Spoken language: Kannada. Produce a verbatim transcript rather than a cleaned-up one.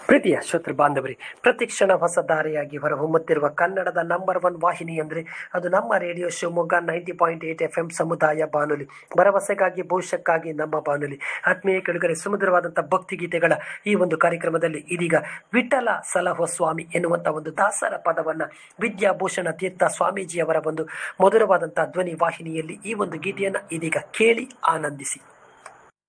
ಪ್ರೀತಿಯ ಶ್ರೋತೃ ಬಾಂಧವರೇ, ಪ್ರತಿಕ್ಷಣ ಹೊಸ ದಾರಿಯಾಗಿ ಹೊರಹೊಮ್ಮುತ್ತಿರುವ ಕನ್ನಡದ ನಂಬರ್ ಒನ್ ವಾಹಿನಿ ಅಂದರೆ ಅದು ನಮ್ಮ radio Shivamogga ninety point eight F M ಸಮುದಾಯ ಬಾನುಲಿ. ಭರವಸೆಗಾಗಿ ಭವಿಷ್ಯಕ್ಕಾಗಿ ನಮ್ಮ ಬಾನುಲಿ. ಆತ್ಮೀಯ ಕೆಳಗರೆ ಸುಮಧುರವಾದಂಥ ಭಕ್ತಿಗೀತೆಗಳ ಈ ಒಂದು ಕಾರ್ಯಕ್ರಮದಲ್ಲಿ ಇದೀಗ ವಿಠಲ ಸಲಹೋ ಸ್ವಾಮಿ ಎನ್ನುವಂಥ ಒಂದು ದಾಸರ ಪದವನ್ನು ವಿದ್ಯಾಭೂಷಣ ತೀರ್ಥ ಸ್ವಾಮೀಜಿಯವರ ಒಂದು ಮಧುರವಾದಂಥ ಧ್ವನಿ ವಾಹಿನಿಯಲ್ಲಿ ಈ ಒಂದು ಗೀತೆಯನ್ನು ಇದೀಗ ಕೇಳಿ ಆನಂದಿಸಿ.